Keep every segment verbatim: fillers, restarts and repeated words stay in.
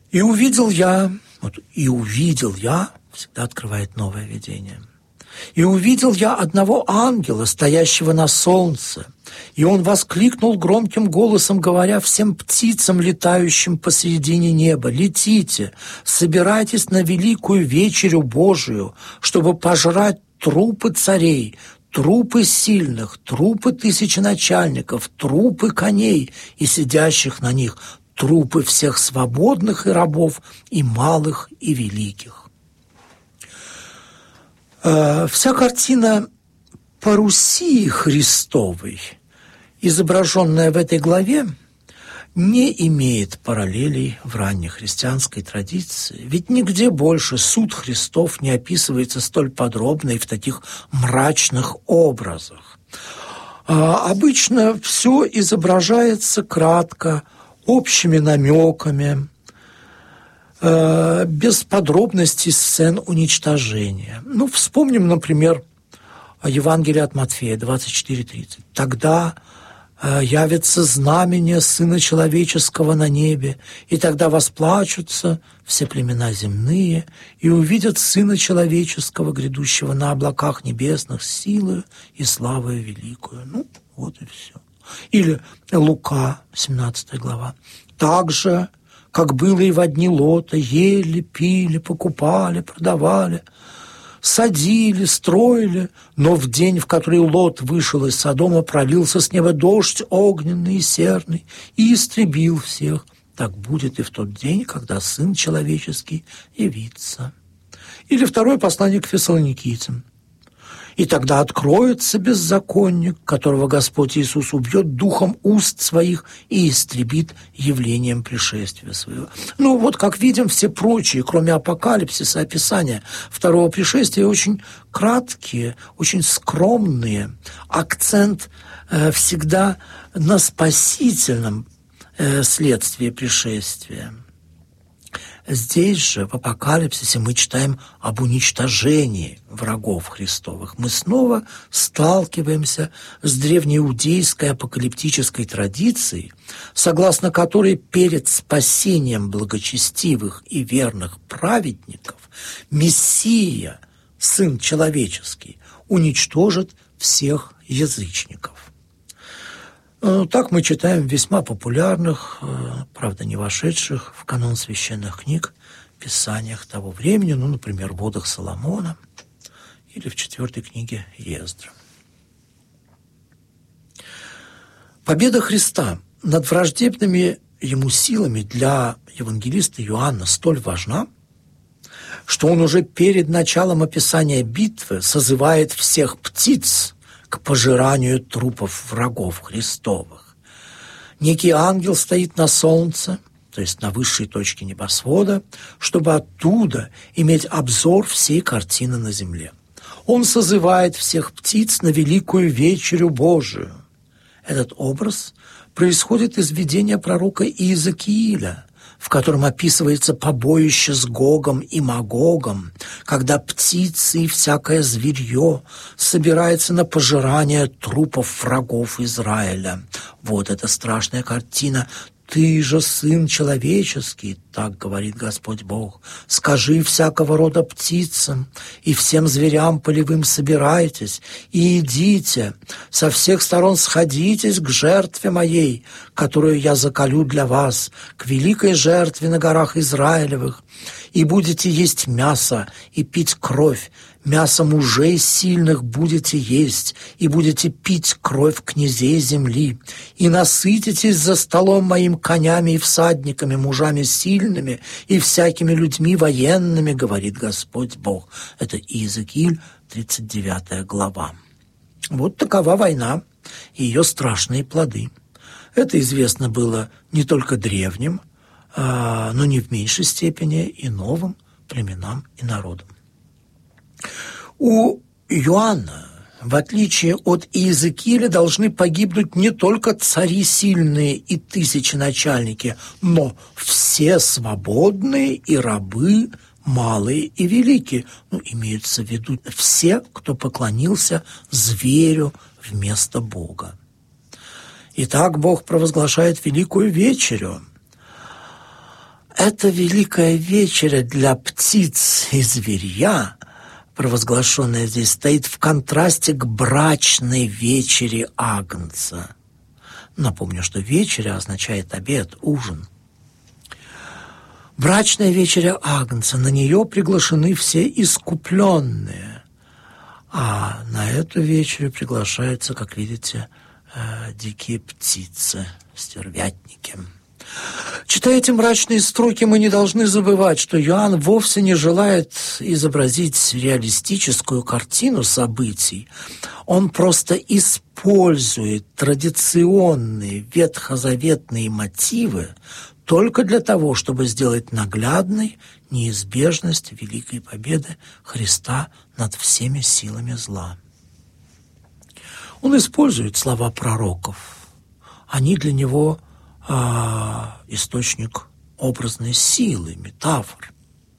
«И увидел я», вот, «и увидел я» всегда открывает новое видение. «И увидел я одного ангела, стоящего на солнце, и он воскликнул громким голосом, говоря всем птицам, летающим посредине неба: летите, собирайтесь на великую вечерю Божию, чтобы пожрать трупы царей, трупы сильных, трупы тысяченачальников, трупы коней и сидящих на них, трупы всех свободных и рабов, и малых, и великих». Вся картина парусии Христовой, изображенная в этой главе, не имеет параллелей в раннехристианской традиции. Ведь нигде больше суд Христов не описывается столь подробно и в таких мрачных образах. А обычно все изображается кратко, общими намеками, без подробностей сцен уничтожения. Ну, вспомним, например, Евангелие от Матфея двадцать четыре тридцать. «Тогда явится знамение Сына Человеческого на небе, и тогда восплачутся все племена земные, и увидят Сына Человеческого, грядущего на облаках небесных, с силою и славою великую». Ну, вот и все. Или Лука, семнадцатая глава. «Также, как было и во дни Лота, ели, пили, покупали, продавали, садили, строили, но в день, в который Лот вышел из Содома, пролился с неба дождь огненный и серный и истребил всех. Так будет и в тот день, когда Сын Человеческий явится». Или второе послание к Фессалоникийцам. «И тогда откроется беззаконник, которого Господь Иисус убьет духом уст своих и истребит явлением пришествия своего». Ну, вот, как видим, все прочие, кроме апокалипсиса, описания второго пришествия, очень краткие, очень скромные. Акцент э, всегда на спасительном э, следствии пришествия. Здесь же, в Апокалипсисе, мы читаем об уничтожении врагов Христовых. Мы снова сталкиваемся с древнеиудейской апокалиптической традицией, согласно которой перед спасением благочестивых и верных праведников Мессия, Сын Человеческий, уничтожит всех язычников. Так мы читаем в весьма популярных, правда, не вошедших в канон священных книг, писаниях того времени, ну, например, в «Водах Соломона» или в четвертой книге Ездра. Победа Христа над враждебными ему силами для евангелиста Иоанна столь важна, что он уже перед началом описания битвы созывает всех птиц к пожиранию трупов врагов Христовых. Некий ангел стоит на солнце, то есть на высшей точке небосвода, чтобы оттуда иметь обзор всей картины на земле. Он созывает всех птиц на великую вечерю Божию. Этот образ происходит из видения пророка Иезекииля, в котором описывается побоище с Гогом и Магогом, когда птицы и всякое зверье собирается на пожирание трупов врагов Израиля. Вот эта страшная картина. «Ты же, Сын Человеческий, — так говорит Господь Бог, — скажи всякого рода птицам и всем зверям полевым: собирайтесь и идите, со всех сторон сходитесь к жертве моей, которую я заколю для вас, к великой жертве на горах Израилевых, и будете есть мясо и пить кровь, мясо мужей сильных будете есть, и будете пить кровь князей земли, и насытитесь за столом моим конями и всадниками, мужами сильными и всякими людьми военными, говорит Господь Бог». Это Иезекииль, тридцать девятая глава. Вот такова война и ее страшные плоды. Это известно было не только древним, но не в меньшей степени и новым племенам и народам. У Иоанна, в отличие от Иезекииля, должны погибнуть не только цари сильные и тысяченачальники, но все свободные и рабы, малые и великие. Ну, имеются в виду все, кто поклонился зверю вместо Бога. Итак, Бог провозглашает великую вечерю. эта великая вечеря для птиц и зверья, провозглашенная здесь, стоит в контрасте к брачной вечере Агнца. Напомню, что вечеря означает обед, ужин. Брачная вечеря Агнца, на нее приглашены все искупленные. А на эту вечерю приглашаются, как видите, дикие птицы, стервятники. Читая эти мрачные строки, мы не должны забывать, что Иоанн вовсе не желает изобразить реалистическую картину событий. Он просто использует традиционные ветхозаветные мотивы только для того, чтобы сделать наглядной неизбежность великой победы Христа над всеми силами зла. Он использует слова пророков. Они для него а, источник образной силы, метафор.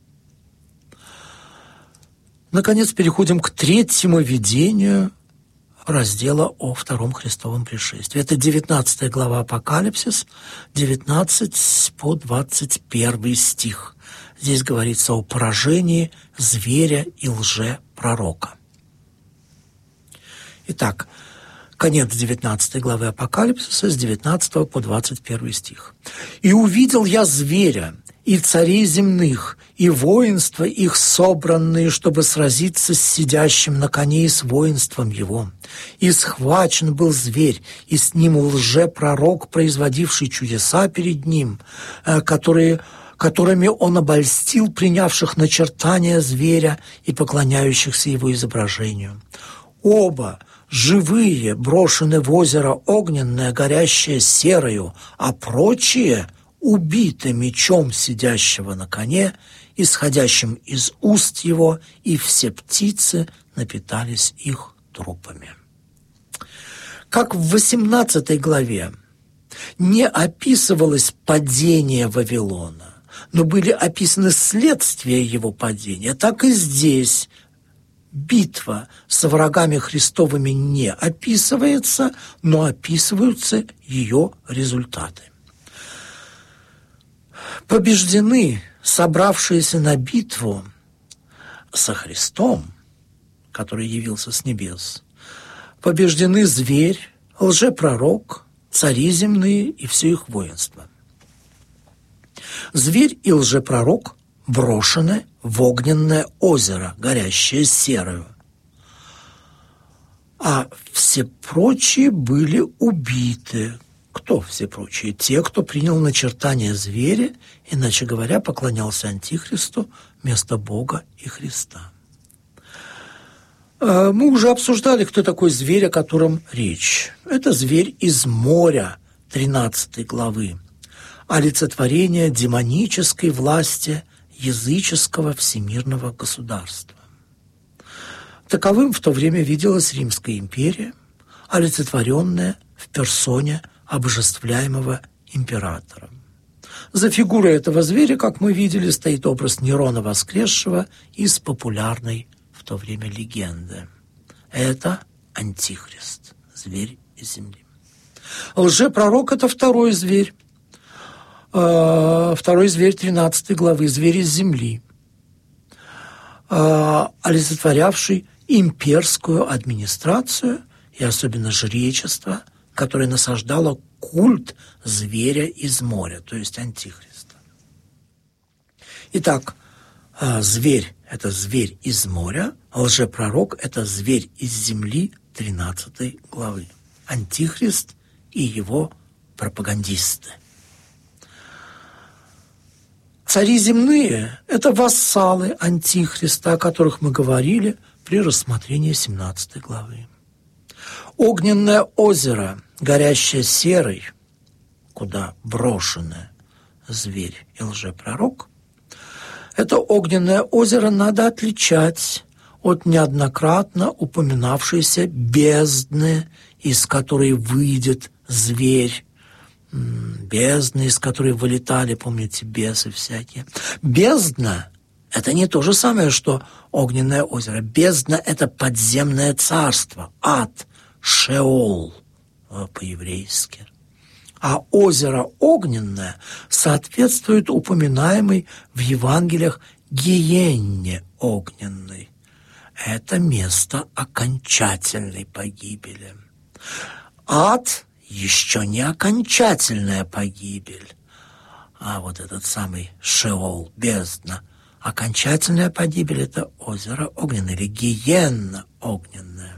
Наконец, переходим к третьему видению раздела о втором Христовом пришествии. Это девятнадцатая глава Апокалипсис, девятнадцать по двадцать первый стих. Здесь говорится о поражении зверя и лжепророка. Итак, конец девятнадцатой главы Апокалипсиса с девятнадцатого по двадцать первый стих. «И увидел я зверя, и царей земных, и воинства их собранные, чтобы сразиться с сидящим на коне и с воинством его. И схвачен был зверь, и с ним лжепророк, производивший чудеса перед ним, которые, которыми он обольстил принявших начертания зверя и поклоняющихся его изображению. Оба живые брошены в озеро огненное, горящее серою, а прочие убиты мечом сидящего на коне, исходящим из уст его, и все птицы напитались их трупами». Как в восемнадцатой главе не описывалось падение Вавилона, но были описаны следствия его падения, так и здесь битва со врагами Христовыми не описывается, но описываются ее результаты. Побеждены собравшиеся на битву со Христом, который явился с небес, побеждены зверь, лжепророк, цари земные и все их воинство. Зверь и лжепророк брошены в огненное озеро, горящее серою, а все прочие были убиты. Кто все прочие? Те, кто принял начертание зверя, иначе говоря, поклонялся Антихристу вместо Бога и Христа. Мы уже обсуждали, кто такой зверь, о котором речь. Это зверь из моря тринадцатой главы, олицетворение демонической власти языческого всемирного государства. Таковым в то время виделась Римская империя, олицетворенная в персоне обожествляемого императора. За фигурой этого зверя, как мы видели, стоит образ Нерона воскресшего из популярной в то время легенды. Это Антихрист, зверь из земли. Лжепророк – это второй зверь, второй зверь тринадцатой главы, зверь из земли, олицетворявший имперскую администрацию и особенно жречество, которое насаждало культ зверя из моря, то есть Антихриста. Итак, зверь – это зверь из моря, лжепророк – это зверь из земли тринадцатой главы. Антихрист и его пропагандисты. Цари земные – это вассалы Антихриста, о которых мы говорили при рассмотрении семнадцатой главы. Огненное озеро, горящее серой, куда брошены зверь и лжепророк, это огненное озеро надо отличать от неоднократно упоминавшейся бездны, из которой выйдет зверь, бездны, из которой вылетали, помните, бесы всякие. Бездна – это не то же самое, что огненное озеро. Бездна – это подземное царство, ад, Шеол по-еврейски. А озеро Огненное соответствует упоминаемой в Евангелиях гиенне огненной. Это место окончательной погибели. Ад еще не окончательная погибель, а вот этот самый Шеол, бездна. Окончательная погибель – это озеро Огненное или гиенна огненная.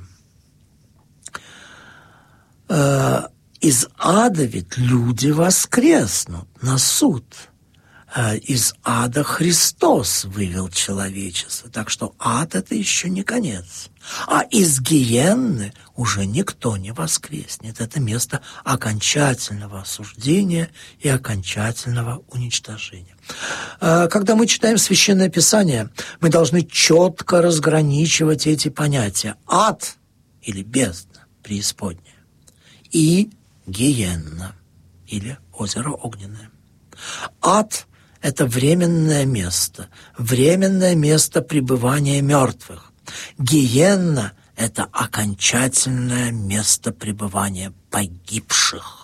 Из ада ведь люди воскреснут на суд. Из ада Христос вывел человечество. Так что ад – это еще не конец. А из гиенны уже никто не воскреснет. Это место окончательного осуждения и окончательного уничтожения. Когда мы читаем Священное Писание, мы должны четко разграничивать эти понятия. Ад или бездна, преисподняя, и гиенна или озеро Огненное. Ад – это временное место, временное место пребывания мертвых. Гиенна – это окончательное место пребывания погибших.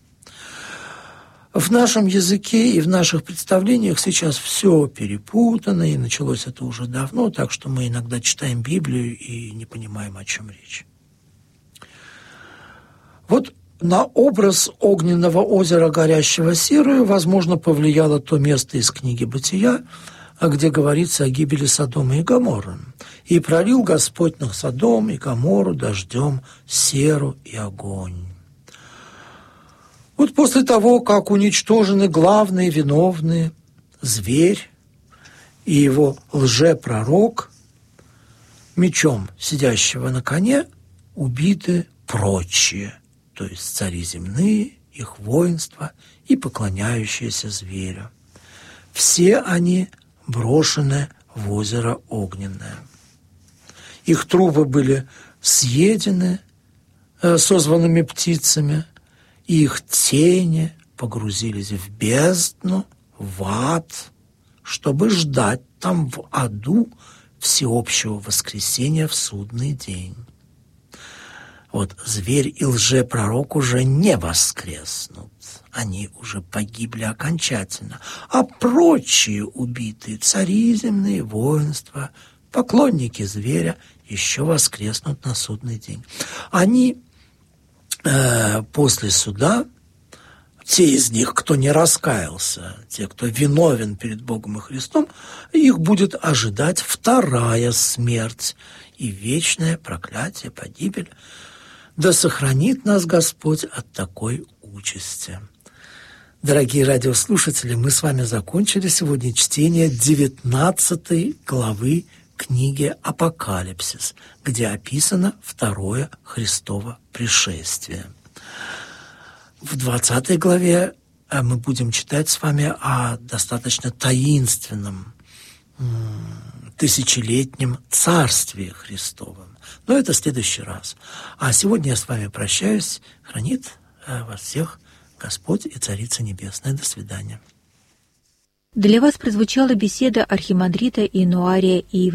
В нашем языке и в наших представлениях сейчас все перепутано, и началось это уже давно, так что мы иногда читаем Библию и не понимаем, о чем речь. Вот на образ огненного озера, горящего серою, возможно, повлияло то место из книги «Бытия», где говорится о гибели Содома и Гоморры. «И пролил Господь на Содом и Гоморру дождем серу и огонь». Вот после того, как уничтожены главные виновные, зверь и его лжепророк, мечом сидящего на коне убиты прочие, то есть цари земные, их воинство и поклоняющиеся зверю. Все они брошены в озеро Огненное. Их трупы были съедены э, созванными птицами, и их тени погрузились в бездну, в ад, чтобы ждать там в аду всеобщего воскресения в судный день. Вот зверь и лжепророк уже не воскреснут, они уже погибли окончательно, а прочие убитые цари земные, воинства, поклонники зверя еще воскреснут на судный день. Они э, после суда, те из них, кто не раскаялся, те, кто виновен перед Богом и Христом, их будет ожидать вторая смерть и вечное проклятие, погибель. Да сохранит нас Господь от такой участи. Дорогие радиослушатели, мы с вами закончили сегодня чтение девятнадцатой главы книги «Апокалипсис», где описано второе Христово пришествие. В двадцатой главе мы будем читать с вами о достаточно таинственном тысячелетнем царстве Христовом. Но это в следующий раз. А сегодня я с вами прощаюсь. Хранит вас всех Господь и Царица Небесная. До свидания. Для вас прозвучала беседа архимандрита Иануария Иева